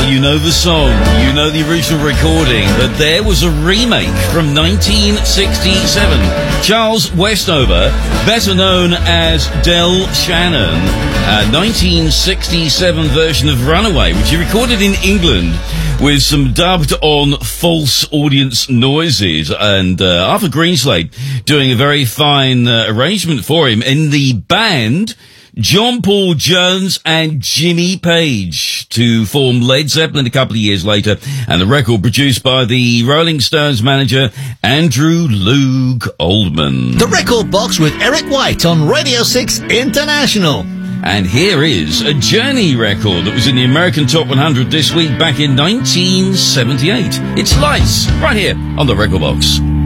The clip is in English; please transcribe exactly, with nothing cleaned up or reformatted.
Well, you know the song, you know the original recording, but there was a remake from nineteen sixty-seven. Charles Westover, better known as Del Shannon, a nineteen sixty-seven version of Runaway, which he recorded in England with some dubbed on false audience noises, and uh, Arthur Greenslade doing a very fine uh, arrangement for him. In the band, John Paul Jones and Jimmy Page to form Led Zeppelin a couple of years later, and the record produced by the Rolling Stones manager Andrew Loog Oldham. The Record Box with Eric White on Radio six International. And here is a Journey record that was in the American Top one hundred this week back in nineteen seventy-eight. It's Lights, right here on the Record Box.